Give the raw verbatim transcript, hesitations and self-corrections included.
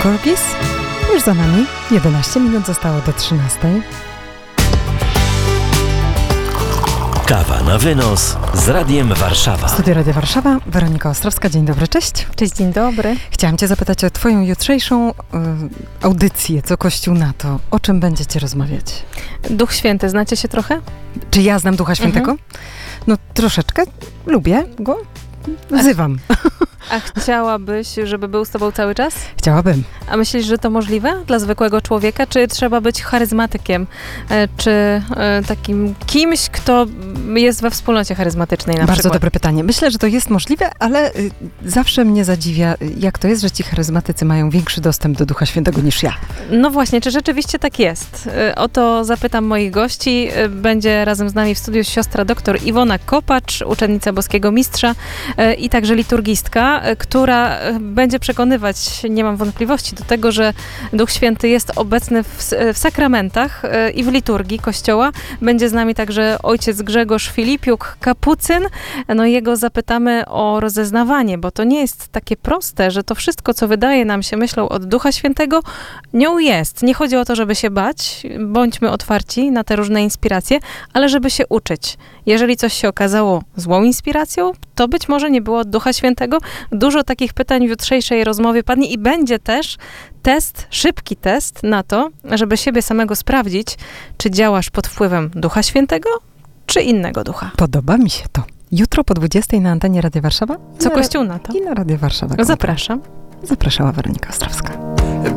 Corgis. Już za nami. jedenaście minut zostało do trzynastej. Kawa na wynos z Radiem Warszawa. Studio Radia Warszawa, Weronika Ostrowska. Dzień dobry, cześć. Cześć, dzień dobry. Chciałam cię zapytać o twoją jutrzejszą y, audycję, co Kościół na to. O czym będziecie rozmawiać? Duch Święty, znacie się trochę? Czy ja znam Ducha Świętego? Mhm. No troszeczkę. Lubię go. Wzywam. A chciałabyś, żeby był z tobą cały czas? Chciałabym. A myślisz, że to możliwe dla zwykłego człowieka? Czy trzeba być charyzmatykiem? E, Czy e, takim kimś, kto jest we wspólnocie charyzmatycznej na Bardzo przykład? dobre pytanie. Myślę, że to jest możliwe, ale y, zawsze mnie zadziwia, y, jak to jest, że ci charyzmatycy mają większy dostęp do Ducha Świętego niż ja. No właśnie, czy rzeczywiście tak jest? E, O to zapytam moich gości. E, Będzie razem z nami w studiu siostra doktor Iwona Kopacz, uczennica boskiego mistrza e, i także liturgistka, e, która e, będzie przekonywać, nie mam wątpliwości, do tego, że Duch Święty jest obecny w, s- w sakramentach e, i w liturgii Kościoła. Będzie z nami także ojciec Grzegorz Filipiuk, kapucyn. No i jego zapytamy o rozeznawanie, bo to nie jest takie proste, że to wszystko, co wydaje nam się myślą od Ducha Świętego, nią jest. Nie chodzi o to, żeby się bać, bądźmy otwarci na te różne inspiracje, ale żeby się uczyć. Jeżeli coś się okazało złą inspiracją, to być może nie było od Ducha Świętego. Dużo takich pytań w jutrzejszej rozmowie padnie i będzie też test, szybki test na to, żeby siebie samego sprawdzić, czy działasz pod wpływem Ducha Świętego, czy innego ducha. Podoba mi się to. Jutro po dwudziestej na antenie Radia Warszawa. Co Na- Kościół na to? I na Radio Warszawa. Zapraszam. Zapraszała Weronika Ostrowska.